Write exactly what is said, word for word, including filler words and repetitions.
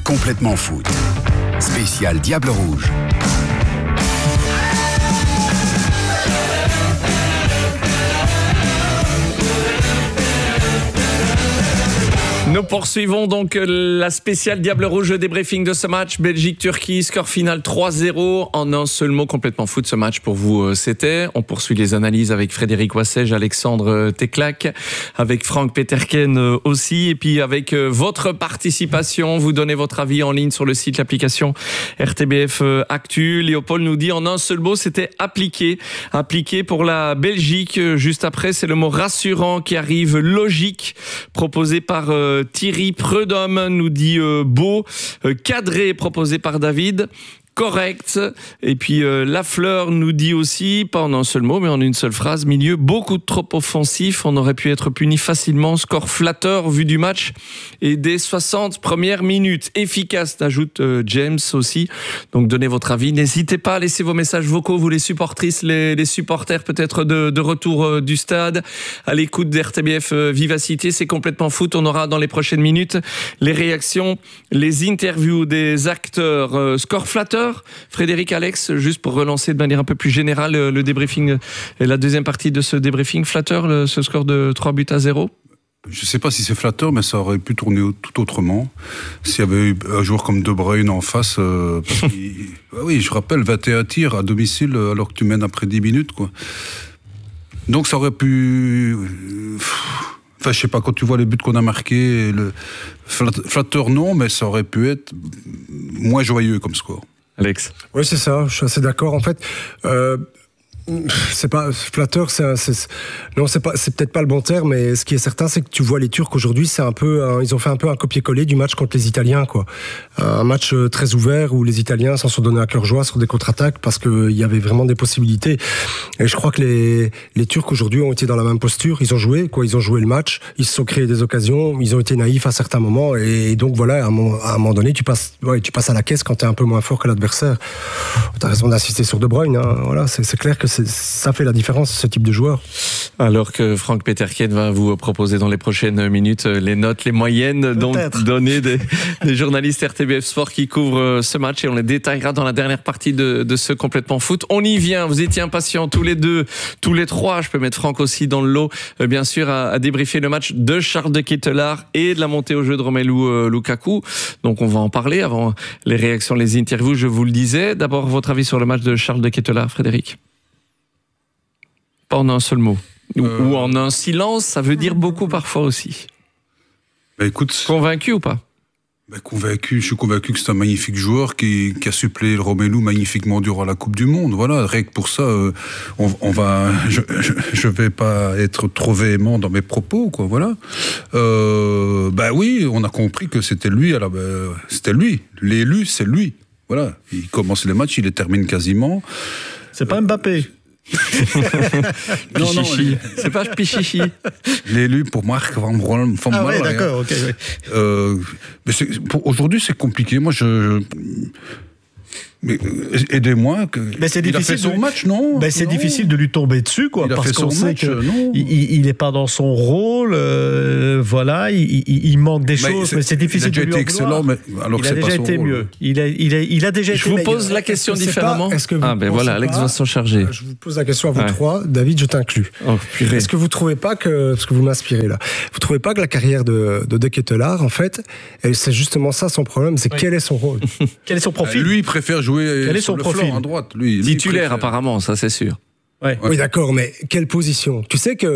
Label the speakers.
Speaker 1: Complètement foot. Spécial Diable Rouge.
Speaker 2: Nous poursuivons donc la spéciale Diable Rouge, le débriefing de ce match. Belgique-Turquie, score final trois zéro. En un seul mot, complètement foot, ce match pour vous, c'était. On poursuit les analyses avec Frédéric Wassège, Alexandre Teclac, avec Franck Peterken aussi. Et puis avec votre participation, vous donnez votre avis en ligne sur le site, l'application R T B F Actu. Léopold nous dit en un seul mot, c'était appliqué. Appliqué pour la Belgique. Juste après, c'est le mot rassurant qui arrive, logique, proposé par euh, Thierry Prudhomme, nous dit euh, Beau, euh, cadré, proposé par David. Correct. Et puis euh, Lafleur nous dit aussi, pas en un seul mot, mais en une seule phrase, milieu beaucoup trop offensif. On aurait pu être puni facilement. Score flatteur vu du match et des soixante premières minutes. Efficace, ajoute euh, James aussi. Donc donnez votre avis. N'hésitez pas à laisser vos messages vocaux, vous les supportrices, les, les supporters peut-être de, de retour euh, du stade, à l'écoute d'R T B F euh, Vivacité. C'est complètement foot. On aura dans les prochaines minutes les réactions, les interviews des acteurs. Euh, score flatteur. Frédéric, Alex, juste pour relancer de manière un peu plus générale le débriefing et la deuxième partie de ce débriefing, flatteur, le, ce score de trois buts à zéro?
Speaker 3: Je ne sais pas si c'est flatteur, mais ça aurait pu tourner tout autrement. S'il y avait eu un joueur comme De Bruyne en face, euh, parce qu'il, ah oui, je rappelle, vingt et un tirs à domicile alors que tu mènes après dix minutes, quoi. Donc ça aurait pu... Enfin, je sais pas, quand tu vois les buts qu'on a marqués, le flatteur non, mais ça aurait pu être moins joyeux comme score.
Speaker 2: Alex.
Speaker 4: Oui, c'est ça, je suis assez d'accord. En fait, euh, c'est pas flatteur, c'est, c'est non, c'est pas, c'est peut-être pas le bon terme, mais ce qui est certain, c'est que tu vois les Turcs aujourd'hui, c'est un peu, un, ils ont fait un peu un copier-coller du match contre les Italiens, quoi. Un match très ouvert où les Italiens s'en sont donnés à cœur joie sur des contre-attaques parce que il y avait vraiment des possibilités. Et je crois que les les Turcs aujourd'hui ont été dans la même posture. Ils ont joué, quoi. Ils ont joué le match. Ils se sont créés des occasions. Ils ont été naïfs à certains moments. Et donc voilà, à un moment, à un moment donné, tu passes, ouais, tu passes à la caisse quand t'es un peu moins fort que l'adversaire. T'as raison d'insister sur De Bruyne. Hein. Voilà, c'est, c'est clair que c'est, ça fait la différence, ce type de joueur.
Speaker 2: Alors que Franck Peterken va vous proposer dans les prochaines minutes les notes, les moyennes donc données des, des journalistes R T B F Sport qui couvrent ce match et on les détaillera dans la dernière partie de, de ce complètement foot. On y vient, vous étiez impatients tous les deux, tous les trois, je peux mettre Franck aussi dans le lot, bien sûr, à, à débriefer le match de Charles de Ketelaere et de la montée au jeu de Romelu euh, Lukaku. Donc on va en parler avant les réactions, les interviews, je vous le disais. D'abord, votre avis sur le match de Charles de Ketelaere, Frédéric? Pas en un seul mot. Ou, euh... ou en un silence, ça veut dire beaucoup parfois aussi.
Speaker 3: Bah écoute,
Speaker 2: convaincu ou pas?
Speaker 3: Bah convaincu, je suis convaincu que c'est un magnifique joueur qui, qui a suppléé le Romelu magnifiquement durant la Coupe du Monde. Voilà, rien que pour ça, euh, on, on va, je, je, je vais pas être trop véhément dans mes propos, quoi. Voilà. Euh, bah oui, on a compris que c'était lui. Alors, bah, c'était lui. L'élu, c'est lui. Voilà. Il commence les matchs, il les termine quasiment.
Speaker 5: C'est pas Mbappé.
Speaker 3: non, non,
Speaker 2: c'est pas Pichichi.
Speaker 3: L'élu pour Marc Van Brom.
Speaker 5: Ah ouais, d'accord, ok. Ouais.
Speaker 3: Euh, mais c'est, pour, aujourd'hui, c'est compliqué. Moi, je. Mais aidez-moi. Que...
Speaker 5: Mais c'est
Speaker 3: il
Speaker 5: difficile
Speaker 3: a fait son
Speaker 5: de...
Speaker 3: match, non?
Speaker 5: Ben c'est
Speaker 3: non.
Speaker 5: difficile de lui tomber dessus, quoi.
Speaker 3: Il a
Speaker 5: parce
Speaker 3: fait
Speaker 5: qu'on
Speaker 3: son
Speaker 5: sait
Speaker 3: match,
Speaker 5: que
Speaker 3: non.
Speaker 5: il n'est pas dans son rôle. Euh, voilà, il, il, il manque des mais choses, c'est, mais c'est difficile de lui en vouloir.
Speaker 3: Excellent, mais alors
Speaker 5: il
Speaker 3: que
Speaker 5: a
Speaker 3: c'est
Speaker 5: déjà
Speaker 3: pas son
Speaker 5: été
Speaker 3: rôle.
Speaker 5: mieux. Il a, il a, il a déjà
Speaker 2: je
Speaker 5: été.
Speaker 2: Je vous
Speaker 5: meilleur.
Speaker 2: pose la question
Speaker 4: est-ce
Speaker 2: différemment.
Speaker 4: Pas, est-ce que vous
Speaker 2: ah ben voilà, Alex va s'en charger.
Speaker 4: Je vous pose la question à vous ouais. trois. David, je t'inclus.
Speaker 2: Oh,
Speaker 4: est-ce que vous trouvez pas que, parce que vous m'inspirez là, vous trouvez pas que la carrière de de, de Ketelaere, en fait, elle, c'est justement ça son problème, c'est oui. quel est son rôle,
Speaker 5: quel est son profil.
Speaker 3: Lui, il préfère jouer
Speaker 5: quel est
Speaker 3: sur
Speaker 5: son
Speaker 3: le
Speaker 5: profil
Speaker 3: flanc à droite. Lui,
Speaker 2: titulaire apparemment, ça c'est sûr.
Speaker 4: Ouais. Oui, d'accord, mais quelle position? Tu sais que